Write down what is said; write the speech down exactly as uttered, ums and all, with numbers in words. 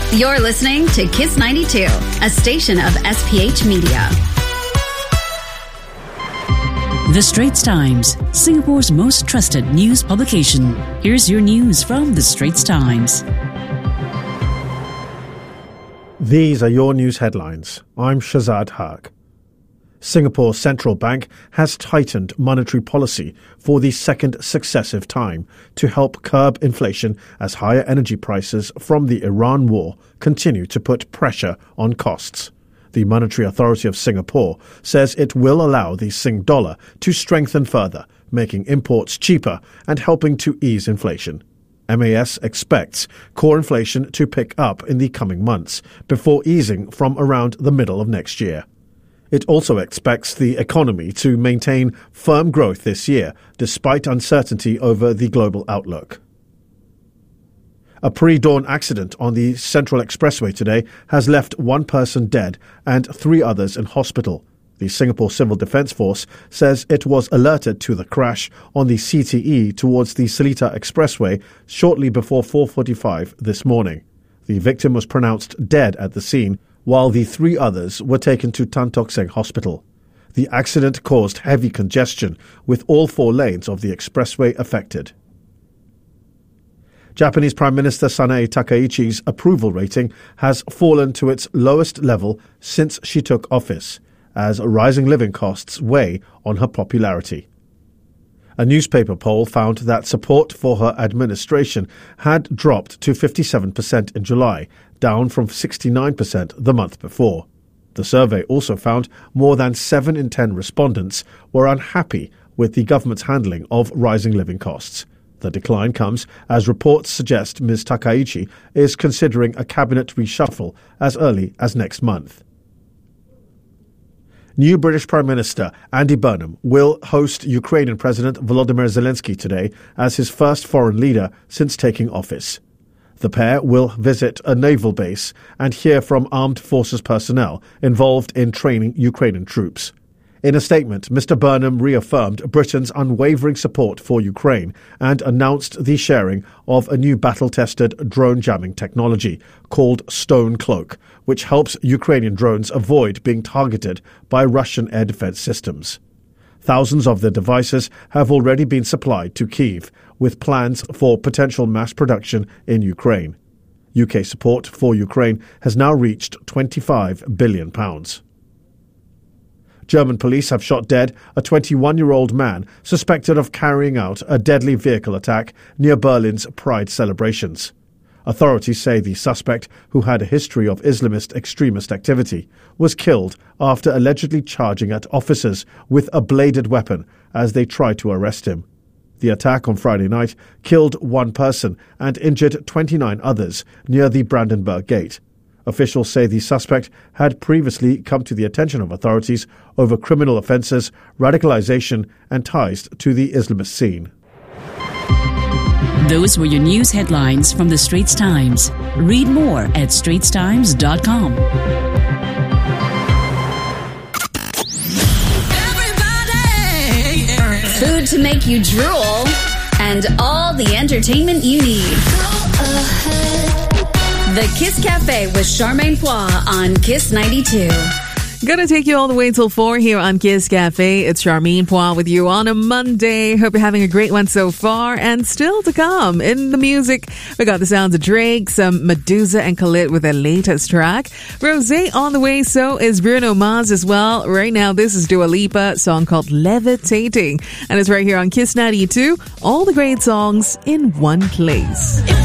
You're listening to Kiss ninety-two, a station of S P H Media. The Straits Times, Singapore's most trusted news publication. Here's your news from The Straits Times. These are your news headlines. I'm Shazad Haq. Singapore's central bank has tightened monetary policy for the second successive time to help curb inflation as higher energy prices from the Iran war continue to put pressure on costs. The Monetary Authority of Singapore says it will allow the Sing dollar to strengthen further, making imports cheaper and helping to ease inflation. M A S expects core inflation to pick up in the coming months before easing from around the middle of next year. It also expects the economy to maintain firm growth this year, despite uncertainty over the global outlook. A pre-dawn accident on the Central Expressway today has left one person dead and three others in hospital. The Singapore Civil Defence Force says it was alerted to the crash on the C T E towards the Seletar Expressway shortly before four forty-five this morning. The victim was pronounced dead at the scene, while the three others were taken to Tan Tock Seng Hospital. The accident caused heavy congestion, with all four lanes of the expressway affected. Japanese Prime Minister Sanae Takaichi's approval rating has fallen to its lowest level since she took office, as rising living costs weigh on her popularity. A newspaper poll found that support for her administration had dropped to fifty-seven percent in July, down from sixty-nine percent the month before. The survey also found more than seven in ten respondents were unhappy with the government's handling of rising living costs. The decline comes as reports suggest Miz Takaichi is considering a cabinet reshuffle as early as next month. New British Prime Minister Andy Burnham will host Ukrainian President Volodymyr Zelensky today as his first foreign leader since taking office. The pair will visit a naval base and hear from armed forces personnel involved in training Ukrainian troops. In a statement, Mister Burnham reaffirmed Britain's unwavering support for Ukraine and announced the sharing of a new battle-tested drone jamming technology called Stone Cloak, which helps Ukrainian drones avoid being targeted by Russian air defense systems. Thousands of the devices have already been supplied to Kyiv, with plans for potential mass production in Ukraine. U K support for Ukraine has now reached twenty-five billion pounds. German police have shot dead a twenty-one-year-old man suspected of carrying out a deadly vehicle attack near Berlin's Pride celebrations. Authorities say the suspect, who had a history of Islamist extremist activity, was killed after allegedly charging at officers with a bladed weapon as they tried to arrest him. The attack on Friday night killed one person and injured twenty-nine others near the Brandenburg Gate. Officials say the suspect had previously come to the attention of authorities over criminal offences, radicalisation and ties to the Islamist scene. Those were your news headlines from The Straits Times. Read more at straits times dot com. Food to make you drool, and all the entertainment you need. The Kiss Cafe with Charmaine Poix on Kiss ninety-two. Gonna take you all the way till four here on Kiss Cafe. It's Charmaine Poix with you on a Monday. Hope you're having a great one so far. And still to come in the music, we got the sounds of Drake, some Medusa and Khalid with their latest track. Rosé on the way, so is Bruno Mars as well. Right now, this is Dua Lipa, song called Levitating. And it's right here on Kiss ninety-two. All the great songs in one place.